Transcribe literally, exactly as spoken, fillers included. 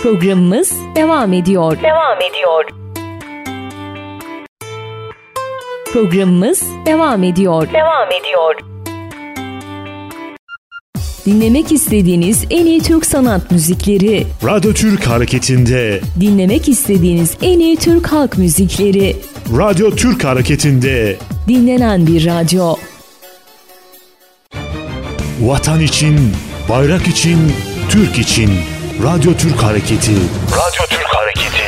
Programımız devam ediyor. Devam ediyor. Programımız devam ediyor. Devam ediyor. Dinlemek istediğiniz en iyi Türk sanat müzikleri, Radyo Türk Hareketi'nde dinlemek istediğiniz en iyi Türk halk müzikleri, Radyo Türk Hareketi'nde dinlenen bir radyo. Vatan için, bayrak için, Türk için Radyo Türk Hareketi. Radyo Türk Hareketi.